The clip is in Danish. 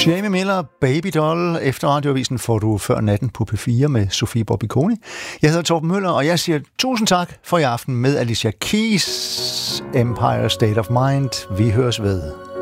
Jamie Miller, Baby Doll. Efter Radioavisen får du Før natten på P4 med Sofie Bobbikoni. Jeg hedder Torben Møller, og jeg siger tusind tak for i aften med Alicia Keys' Empire State of Mind. Vi høres ved.